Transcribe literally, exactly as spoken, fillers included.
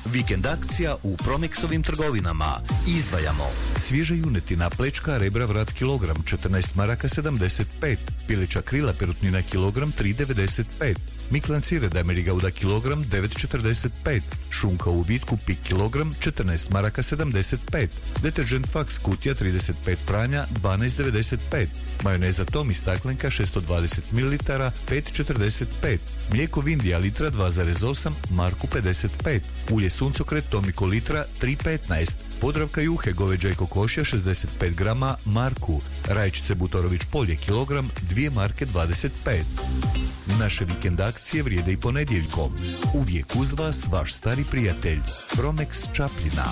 Vikend akcija u Promexovim trgovinama. Izdvajamo svježa junetina, plečka, rebra, vrat kilogram četrnaest maraka sedamdeset pet, pileća krila perutnina kilogram tri devedeset pet, miklan sireda amerigauda kilogram devet četrdeset pet, šunka u vitku pik kilogram četrnaest maraka sedamdeset pet, deterđent Fax kutija trideset pet pranja dvanaest devedeset pet, majoneza Tomi staklenka šesto dvadeset mililitara pet četrdeset pet, mlijeko Vindija litra dva zarez osam marku pedeset pet, ulje suncokret Tomiko litra tri petnaest, Podravka juhe goveđa i kokošja šezdeset pet grama marku, rajčice Butorović polje kilogram dvije marke dvadeset pet. Naše vikend akcije vrijede i ponedjeljkom. Uvijek uz vas vaš stari prijatelj Promex Čapljina.